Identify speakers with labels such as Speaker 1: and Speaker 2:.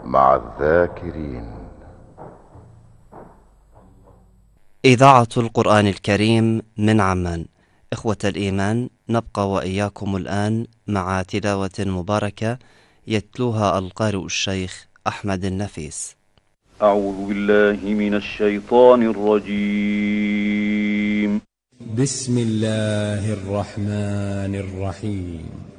Speaker 1: مع الذاكرين.
Speaker 2: إذاعة القرآن الكريم من عمان. إخوة الإيمان، نبقى وإياكم الآن مع تلاوة مباركة يتلوها القارئ الشيخ أحمد النفيس.
Speaker 3: أعوذ بالله من الشيطان الرجيم.
Speaker 4: بسم الله الرحمن الرحيم.